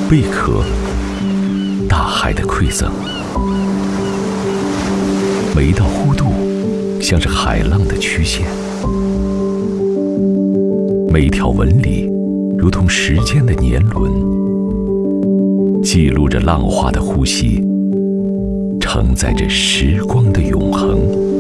贝壳，大海的馈赠。每一道弧度，像是海浪的曲线；每一条纹理，如同时间的年轮，记录着浪花的呼吸，承载着时光的永恒。